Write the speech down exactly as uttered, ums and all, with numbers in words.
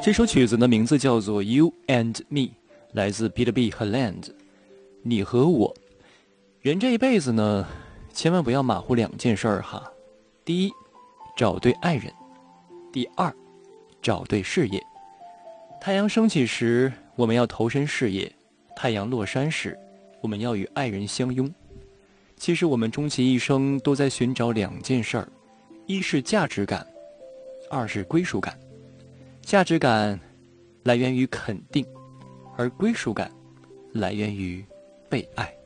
这首曲子的名字叫做 You and Me， 来自 Peter B 和 Land。 你和我，人这一辈子呢，千万不要马虎两件事儿哈。第一，找对爱人；第二，找对事业。太阳升起时，我们要投身事业；太阳落山时，我们要与爱人相拥。其实我们终其一生都在寻找两件事儿，一是价值感，二是归属感。价值感来源于肯定，而归属感来源于被爱。